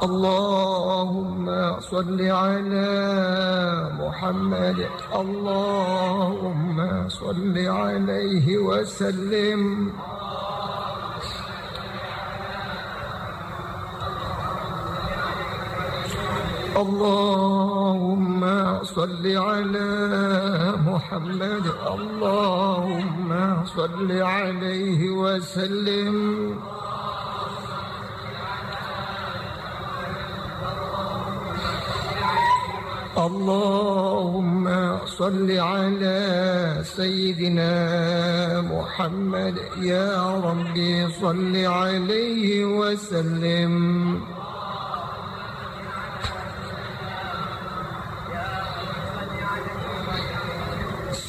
اللهم صل على محمد. اللهم صل عليه وسلم. اللهم صل على محمد. اللهم صل عليه وسلم. اللهم صل على سيدنا محمد. يا ربي صل عليه وسلم.